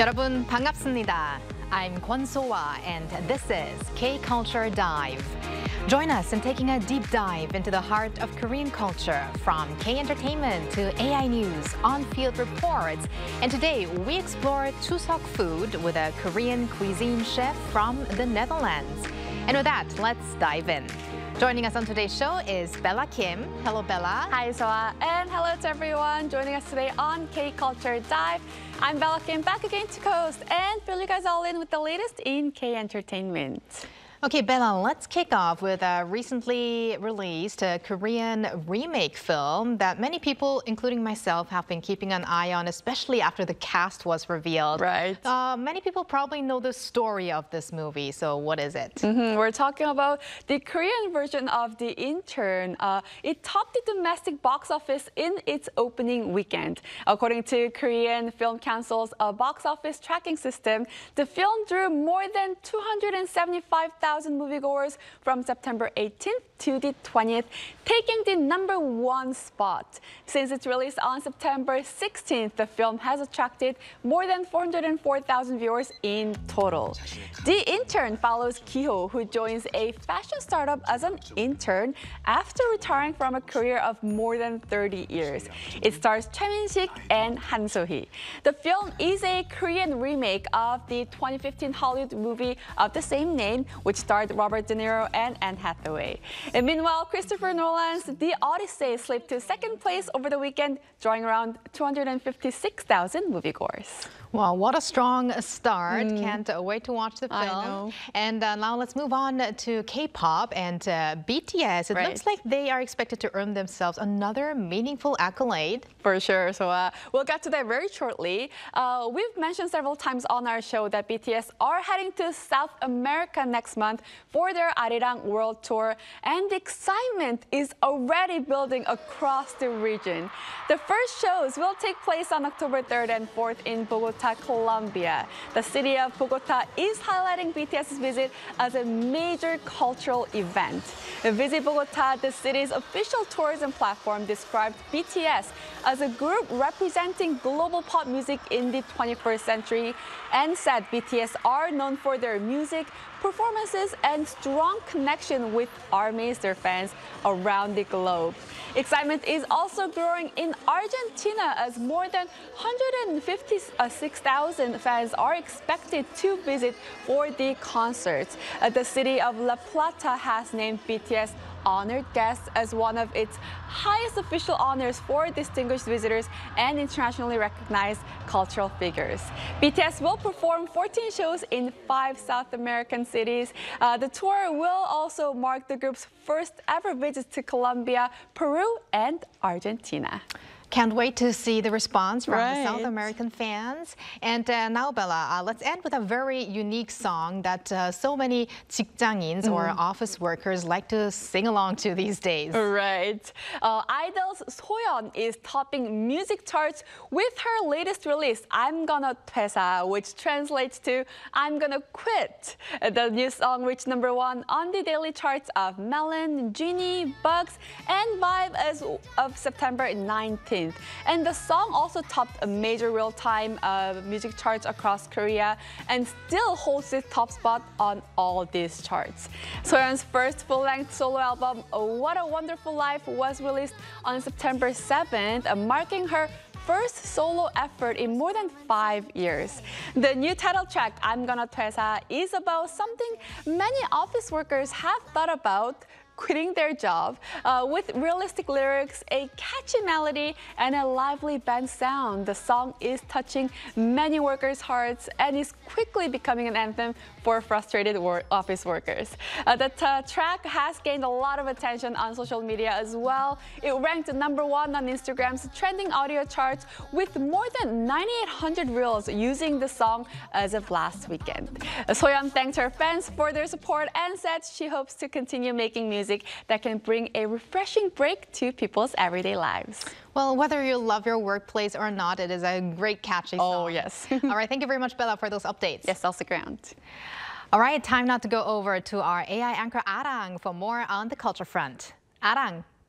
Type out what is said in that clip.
여러분 반갑습니다. I'm Kwon So-hwa and this is K-Culture Dive. Join us in taking a deep dive into the heart of Korean culture, from K-entertainment to AI news, on-field reports. And today we explore Chuseok food with a Korean cuisine chef from the Netherlands. And with that, let's dive in. Joining us on today's show is Bella Kim. Hello, Bella. Hi, Soa, and hello to everyone joining us today on K-Culture Dive. I'm Bella Kim, back again to Coast and fill you guys all in with the latest in K-entertainment. Okay, Bella, let's kick off with a recently released Korean remake film that many people, including myself, have been keeping an eye on, especially after the cast was revealed. Right. Many people probably know the story of this movie, so what is it? We're talking about the Korean version of The Intern. It topped the domestic box office in its opening weekend. According to Korean Film Council's box office tracking system, the film drew more than 275,000 moviegoers from September 18th to the 20th, taking the #1 spot. Since its release on September 16th, the film has attracted more than 404,000 viewers in total. The Intern follows Ki-ho, who joins a fashion startup as an intern after retiring from a career of more than 30 years. It stars Choi Min-sik and Han So-hee. The film is a Korean remake of the 2015 Hollywood movie of the same name, which starred Robert De Niro and Anne Hathaway. And meanwhile, Christopher Nolan's The Odyssey slipped to second place over the weekend, drawing around 256,000 moviegoers. Wow, what a strong start. Can't wait to watch the film. I know. And now let's move on to K-pop and BTS. It Right. looks like they are expected to earn themselves another meaningful accolade. For sure. So we'll get to that very shortly. We've mentioned several times on our show that BTS are heading to South America next month for their Arirang World Tour, and the excitement is already building across the region. The first shows will take place on October 3rd and 4th in Bogota, Colombia. The city of Bogota is highlighting BTS's visit as a major cultural event. Visit Bogota, the city's official tourism platform, described BTS as a group representing global pop music in the 21st century, and said BTS are known for their music, performances, and strong connection with armies, their fans around the globe. Excitement is also growing in Argentina as more than 156,000 fans are expected to visit for the concerts. The city of La Plata has named BTS honored guests as one of its highest official honors for distinguished visitors and internationally recognized cultural figures. BTS will perform 14 shows in 5 South American cities. The tour will also mark the group's first ever visit to Colombia, Peru, and Argentina. Can't wait to see the response from the South Right. American fans. And now, Bella, let's end with a very unique song that so many 직장인s or office workers like to sing along to these days. Right. Idol's Soyeon is topping music charts with her latest release, I'm Gonna 퇴사, which translates to I'm Gonna Quit. The new song reached #1 on the daily charts of Melon, Genie, Bugs, and Vibe as of September 19th. And the song also topped a major real-time music charts across Korea and still holds the top spot on all these charts. Soyeon's first full-length solo album, What a Wonderful Life, was released on September 7th, marking her first solo effort in more than 5 years. The new title track, I'm Gonna 퇴사, is about something many office workers have thought about: quitting their job. With realistic lyrics, a catchy melody, and a lively band sound, the song is touching many workers' hearts and is quickly becoming an anthem for frustrated office workers. The track has gained a lot of attention on social media as well. It ranked #1 on Instagram's trending audio charts with more than 9,800 reels using the song as of last weekend. Soyeon thanked her fans for their support and said she hopes to continue making music that can bring a refreshing break to people's everyday lives. Well, whether you love your workplace or not, it is a great catchy song. Oh, yes. All right, thank you very much, Bella, for those updates. Yes, I'll stick around. All right, time now to go over to our AI anchor Arang for more on the culture front. Arang.